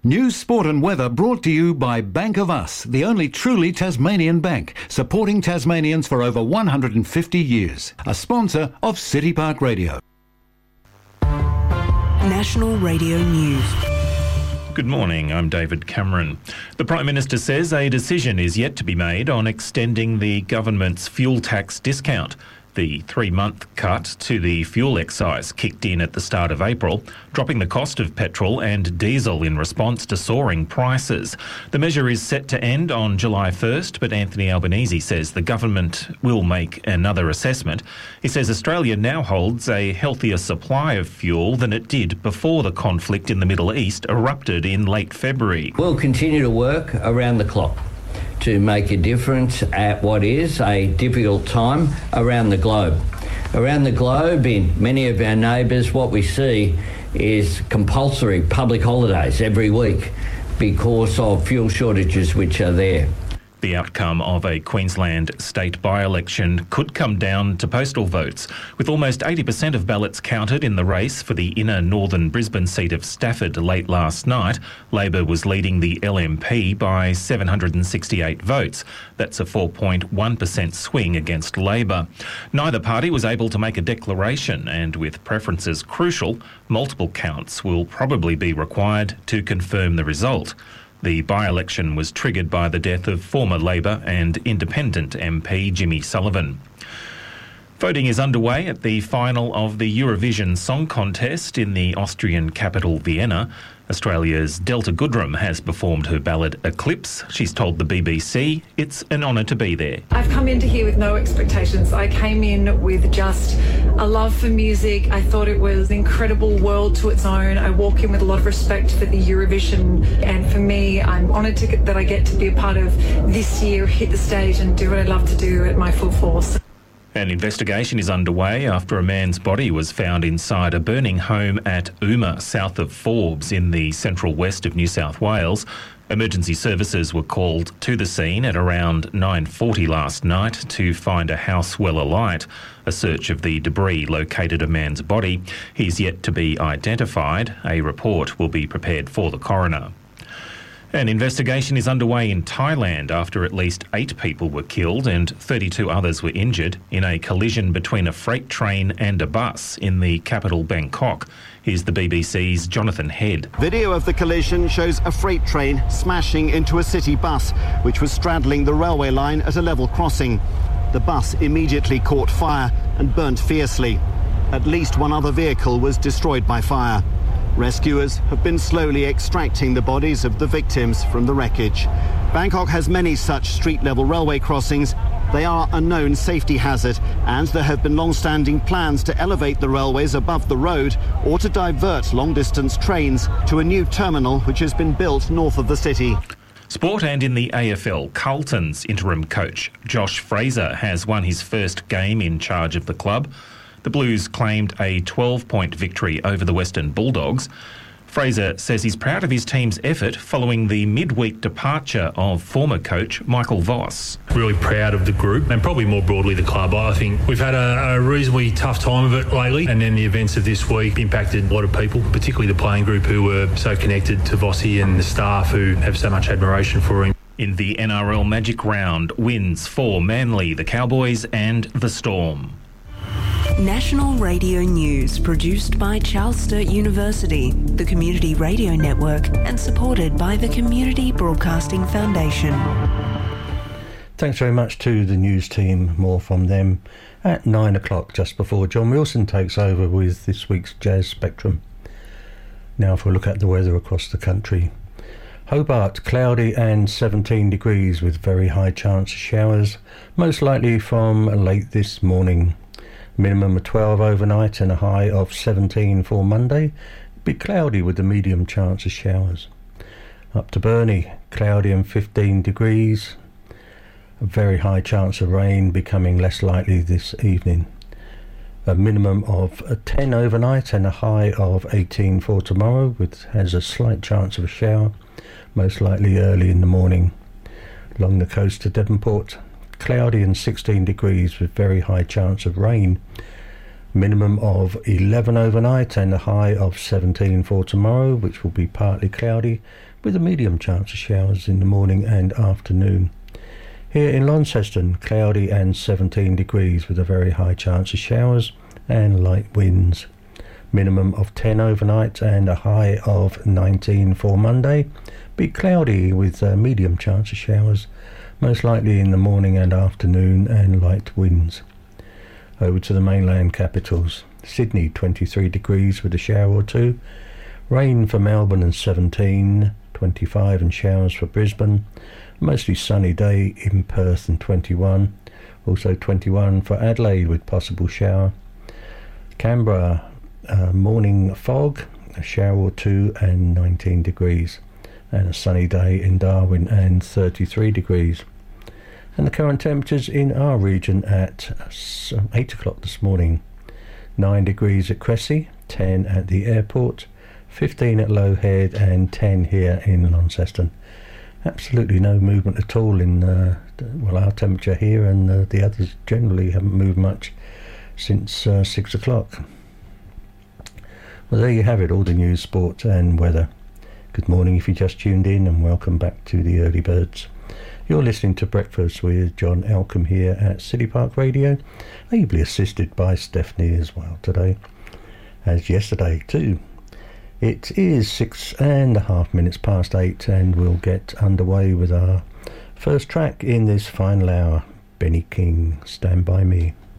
News, sport and weather brought to you by Bank of Us, the only truly Tasmanian bank, supporting Tasmanians for over 150 years. A sponsor of City Park Radio. National Radio News. Good morning, I'm David Cameron. The Prime Minister says a decision is yet to be made on extending the government's fuel tax discount. The 3-month cut to the fuel excise kicked in at the start of April, dropping the cost of petrol and diesel in response to soaring prices. The measure is set to end on July 1st, but Anthony Albanese says the government will make another assessment. He says Australia now holds a healthier supply of fuel than it did before the conflict in the Middle East erupted in late February. We'll continue to work around the clock to make a difference at what is a difficult time around the globe. Around the globe, in many of our neighbours, what we see is compulsory public holidays every week because of fuel shortages which are there. The outcome of a Queensland state by-election could come down to postal votes. With almost 80% of ballots counted in the race for the inner northern Brisbane seat of Stafford late last night, Labor was leading the LNP by 768 votes. That's a 4.1% swing against Labor. Neither party was able to make a declaration, and with preferences crucial, multiple counts will probably be required to confirm the result. The by-election was triggered by the death of former Labor and Independent MP Jimmy Sullivan. Voting is underway at the final of the Eurovision Song Contest in the Austrian capital Vienna. Australia's Delta Goodrem has performed her ballad Eclipse. She's told the BBC it's an honour to be there. I've come into here with no expectations. I came in with just a love for music. I thought it was an incredible world to its own. I walk in with a lot of respect for the Eurovision, and for me, I'm honoured that I get to be a part of this year, hit the stage and do what I love to do at my full force. An investigation is underway after a man's body was found inside a burning home at Uma, south of Forbes, in the central west of New South Wales. Emergency services were called to the scene at around 9:40 last night to find a house well alight. A search of the debris located a man's body. He's yet to be identified. A report will be prepared for the coroner. An investigation is underway in Thailand after at least 8 people were killed and 32 others were injured in a collision between a freight train and a bus in the capital Bangkok. Here's the BBC's Jonathan Head. Video of the collision shows a freight train smashing into a city bus, which was straddling the railway line at a level crossing. The bus immediately caught fire and burnt fiercely. At least one other vehicle was destroyed by fire. Rescuers have been slowly extracting the bodies of the victims from the wreckage. Bangkok has many such street-level railway crossings. They are a known safety hazard, and there have been long-standing plans to elevate the railways above the road or to divert long-distance trains to a new terminal which has been built north of the city. Sport, and in the AFL, Carlton's interim coach Josh Fraser has won his first game in charge of the club. The Blues claimed a 12-point victory over the Western Bulldogs. Fraser says he's proud of his team's effort following the midweek departure of former coach Michael Voss. Really proud of the group and probably more broadly the club. I think we've had a reasonably tough time of it lately, and then the events of this week impacted a lot of people, particularly the playing group who were so connected to Vossi and the staff who have so much admiration for him. In the NRL Magic Round, wins for Manly, the Cowboys and the Storm. National Radio News, produced by Charles Sturt University, the Community Radio Network, and supported by the Community Broadcasting Foundation. Thanks very much to the news team. More from them at 9 o'clock, just before John Wilson takes over with this week's Jazz Spectrum. Now for a look at the weather across the country. Hobart, cloudy and 17 degrees with very high chance of showers, most likely from late this morning. Minimum of 12 overnight and a high of 17 for Monday. Be cloudy with a medium chance of showers. Up to Burnie, cloudy and 15 degrees. A very high chance of rain, becoming less likely this evening. A minimum of 10 overnight and a high of 18 for tomorrow, which has a slight chance of a shower, most likely early in the morning. Along the coast to Devonport, cloudy and 16 degrees with very high chance of rain. Minimum of 11 overnight and a high of 17 for tomorrow, which will be partly cloudy with a medium chance of showers in the morning and afternoon. Here in Launceston, cloudy and 17 degrees with a very high chance of showers and light winds. Minimum of 10 overnight and a high of 19 for Monday. Be cloudy with a medium chance of showers, most likely in the morning and afternoon, and light winds. Over to the mainland capitals. Sydney 23 degrees with a shower or two. Rain for Melbourne and 17, 25 and showers for Brisbane. Mostly sunny day in Perth and 21. Also 21 for Adelaide with possible shower. Canberra, morning fog, a shower or two and 19 degrees. And a sunny day in Darwin and 33 degrees. And the current temperatures in our region at 8 o'clock this morning. 9 degrees at Cressy, 10 at the airport, 15 at Low Head and 10 here in Launceston. Absolutely no movement at all in our temperature here, and the others generally haven't moved much since 6 o'clock. Well, there you have it, all the news, sport and weather. Good morning if you just tuned in, and welcome back to the Early Birds. You're listening to Breakfast with John Elcombe here at City Park Radio, ably assisted by Stephanie as well today, as yesterday too. It is 6.5 minutes past 8, and we'll get underway with our first track in this final hour. Benny King, Stand By Me.